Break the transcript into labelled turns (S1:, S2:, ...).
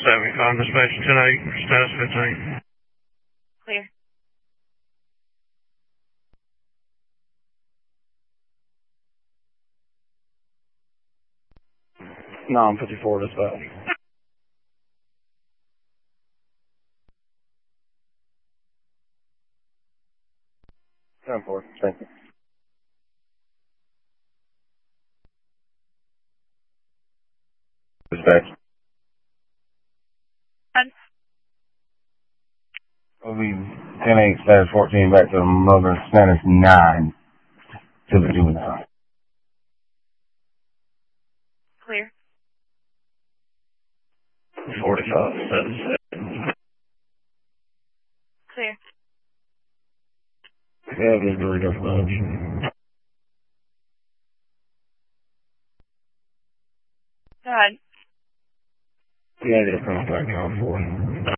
S1: 75, dispatch 10-8, status 15.
S2: Clear.
S1: 954, dispatch.
S3: 10-4, thank you. Dispatch. Will be 10-8, status 14, back to the mother, status 9 to the juvenile.
S2: Clear.
S1: 45, status 7.
S2: Clear.
S1: Yeah, just burrito fudge.
S2: Go ahead.
S1: Yeah, just contact y'all for